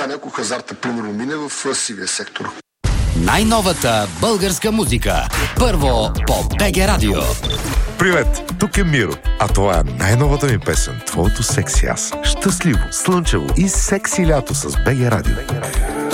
така някой хазарта, примерно, мине в сивия сектор. Най-новата българска музика. Първо по БГ Радио. Привет, тук е Миро, а това е най-новата ми песен, твоето секси аз. Щастливо, слънчево и секси лято с БГ Радио.